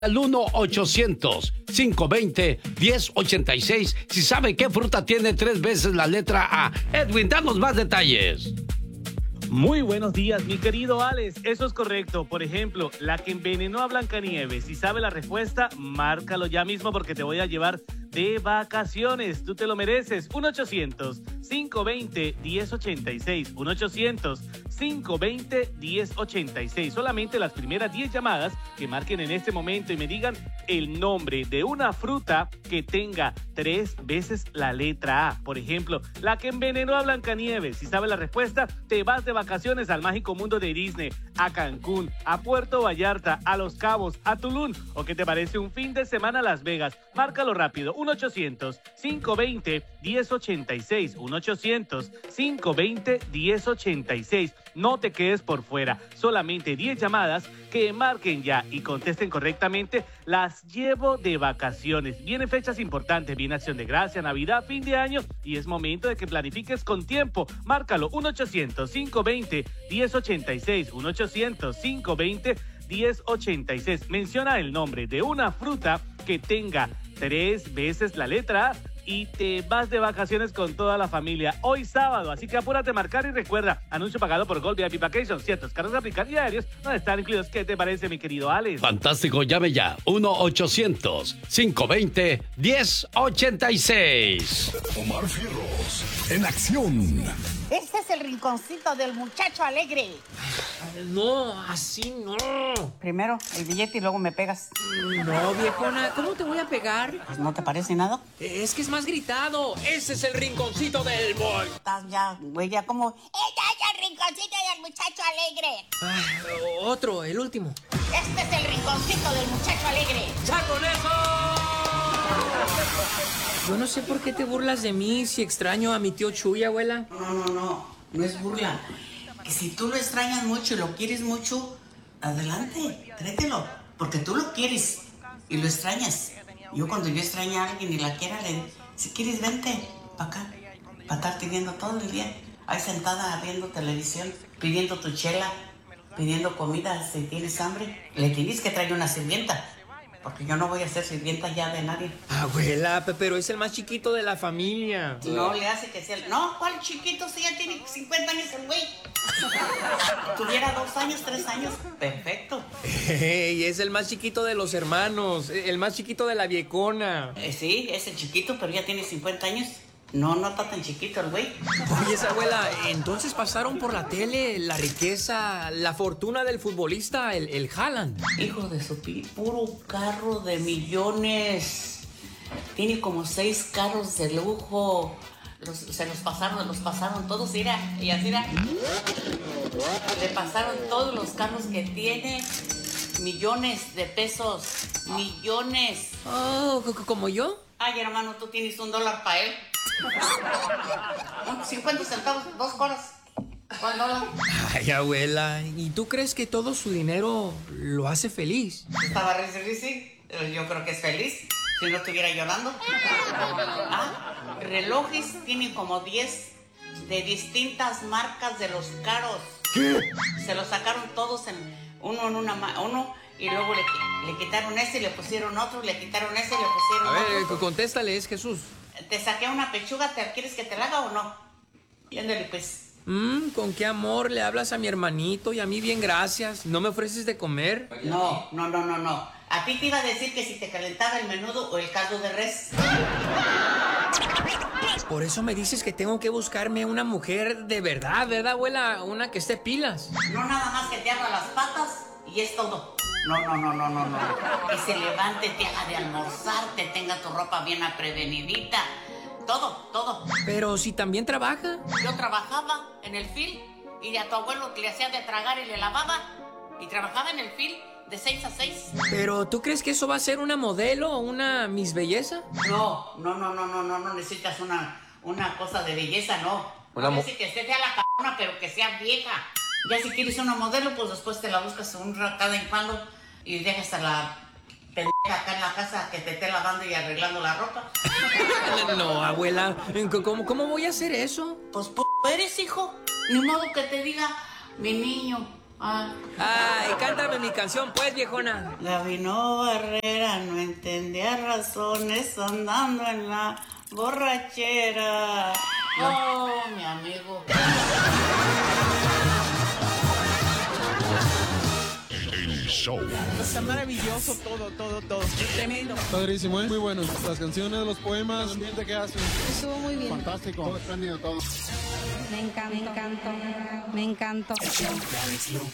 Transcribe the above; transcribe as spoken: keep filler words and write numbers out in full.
al uno ochocientos, cinco veinte, diez ochenta y seis. Si sabe qué fruta tiene tres veces la letra A. Edwin, danos más detalles. Muy buenos días, mi querido Alex. Eso es correcto. Por ejemplo, la que envenenó a Blancanieves. Si sabe la respuesta, márcalo ya mismo porque te voy a llevar de vacaciones. Tú te lo mereces. uno ochocientos, cinco veinte, diez ochenta y seis. uno ochocientos, cinco veinte, diez ochenta y seis. Solamente las primeras diez llamadas que marquen en este momento y me digan el nombre de una fruta que tenga tres veces la letra A. Por ejemplo, la que envenenó a Blancanieves. Si sabe la respuesta, te vas de vacaciones al mágico mundo de Disney, a Cancún, a Puerto Vallarta, a Los Cabos, a Tulum. ¿O qué te parece un fin de semana a Las Vegas? Márcalo rápido. uno ochocientos, cinco veinte, diez ochenta y seis. uno ochocientos, cinco veinte, diez ochenta y seis. No te quedes por fuera. Solamente diez llamadas que marquen ya y contesten correctamente. Las llevo de vacaciones. Vienen fechas importantes. Viene Acción de Gracia, Navidad, fin de año. Y es momento de que planifiques con tiempo. Márcalo. uno ochocientos, cinco veinte, diez ochenta y seis. uno ochocientos, cinco veinte, diez ochenta y seis. Menciona el nombre de una fruta que tenga tres veces la letra A y te vas de vacaciones con toda la familia hoy sábado, así que apúrate a marcar y recuerda, anuncio pagado por Gold V I P Vacations, ciertos cargos aplican y aéreos no están incluidos. ¿Qué te parece, mi querido Alex? Fantástico, llame ya, uno ochocientos, cinco veinte, diez ochenta y seis. Omar Fierros, en acción. Este es el rinconcito del muchacho alegre. No, así no. Primero el billete y luego me pegas. No, viejona, ¿cómo te voy a pegar? Pues no te parece nada. Es que es más gritado. Ese es el rinconcito del boy. Estás ya, güey, ya como... ¡Este es el rinconcito del muchacho alegre! Ah, otro, el último. Este es el rinconcito del muchacho alegre. ¡Ya con eso! Yo no sé por qué te burlas de mí si extraño a mi tío Chuy, abuela. No, no, no, no es burla. Que si tú lo extrañas mucho y lo quieres mucho, adelante, tráetelo. Porque tú lo quieres y lo extrañas. Yo cuando yo extraño a alguien y la quiera, le digo, si quieres, vente para acá. Para estar pidiendo todo el día. Ahí sentada viendo televisión, pidiendo tu chela, pidiendo comida si tienes hambre. Le tienes que traer una sirvienta. Porque yo no voy a ser sirvienta ya de nadie. Abuela, pero es el más chiquito de la familia. No le hace que sea... No, ¿cuál chiquito? Si ya tiene cincuenta años el güey. Tuviera dos años, tres años. Perfecto. Y es el más chiquito de los hermanos. El más chiquito de la viejona. Eh, sí, es el chiquito, pero ya tiene cincuenta años. No, no está tan chiquito el güey. Oye, esa abuela, entonces pasaron por la tele la riqueza, la fortuna del futbolista, el, el Haaland. Hijo de su pi, puro carro de millones. Tiene como seis carros de lujo. Los, se los pasaron, los pasaron todos, mira, y así era. Le pasaron todos los carros que tiene. Millones de pesos. Millones. Oh, ¿como yo? Ay, hermano, tú tienes un dólar para él. cincuenta centavos, dos horas. ¿Cuál dólar? Ay, abuela, ¿y tú crees que todo su dinero lo hace feliz? Estaba risi, yo creo que es feliz. Si no estuviera llorando. Ah, relojes tienen como diez de distintas marcas de los caros. ¿Qué? Se los sacaron todos en uno en una uno y luego le, le quitaron ese y le pusieron otro, le quitaron ese y le pusieron A ver, otro. contéstale, es Jesús. Te saqué una pechuga, ¿te quieres que te la haga o no? Y ándale, pues. Mmm, con qué amor le hablas a mi hermanito y a mí bien gracias. ¿No me ofreces de comer? No, no, no, no, no. A ti te iba a decir que si te calentaba el menudo o el caldo de res. Por eso me dices que tengo que buscarme una mujer de verdad, ¿verdad, abuela? Una que esté pilas. No nada más que te abra las patas y es todo. No, no, no, no, no, no. Que se levante, te haga de almorzar, te tenga tu ropa bien aprevenidita. Todo, todo. Pero si también trabaja. Yo trabajaba en el fil y a tu abuelo le hacía de tragar y le lavaba. Y trabajaba en el fil de seis a seis. Pero ¿tú crees que eso va a ser una modelo o una Miss Belleza? No, no, no, no, no, no, no necesitas una, una cosa de belleza, no. Una A mo- ver si que sea la cabrona, pero que sea vieja. Ya si quieres una modelo, pues después te la buscas un ratada en cuando y dejas a la pendeja acá en la casa que te esté lavando y arreglando la ropa. No, abuela, ¿cómo, cómo voy a hacer eso? Pues p*** eres, hijo. Ni modo que te diga, mi niño, Ah. Ay, cántame mi canción, pues, viejona. Gabino Barrera no entendía razones andando en la borrachera. Oh, mi amigo. El show. Está maravilloso todo, todo, todo. Tremendo. Padrísimo, ¿eh? Muy bueno. Las canciones, los poemas, el ambiente que hacen. Estuvo muy bien. Fantástico. Todo espléndido, todo. Me encantó. Me encantó. Me encantó.